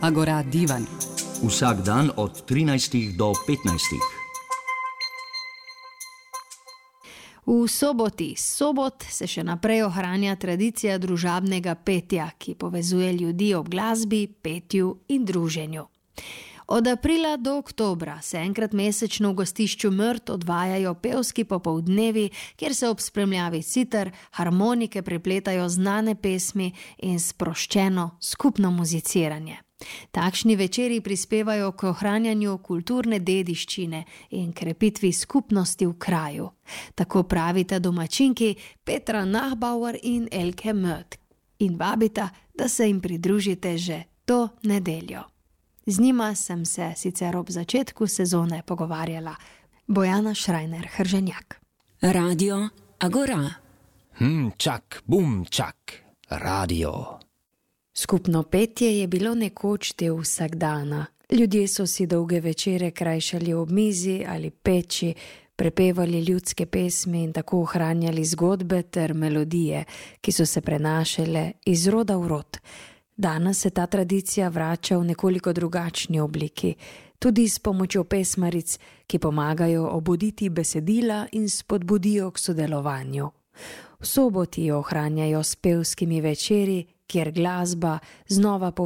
Agora Divan. Vsak dan od 13 do 15. V sobot se še naprej ohranja tradicija družabnega petja, ki povezuje ljudi ob glasbi, petju in druženju. Od aprila do oktobra se enkrat mesečno v gostišču Mrt odvajajo pevski popoldnevi, kjer se ob spremljavi citer, harmonike prepletajo znane pesmi in sproščeno skupno muziciranje. Takšni večeri prispevajo k ohranjanju kulturne dediščine in krepitvi skupnosti v kraju. Tako pravita domačinki Petra Nachbauer in Elke Mrt in vabita, da se jim pridružite že to nedeljo. Z njima sem se sicer ob začetku sezone pogovarjala. Bojana Šrajner-Hrženjak. Radio Agora. Čak, bum, čak, radio. Skupno petje je bilo nekoč del vsakdana. Ljudje so si dolge večere krajšali ob mizi ali peči, prepevali ljudske pesmi in tako ohranjali zgodbe ter melodije, ki so se prenašale iz roda v rod. Danes se ta tradicija vrača v nekoliko drugačni obliki, tudi s pomočjo pesmaric, ki pomagajo obuditi besedila in spodbudijo k sodelovanju. V soboti jo ohranjajo s pevskimi večeri, kjer glasba znova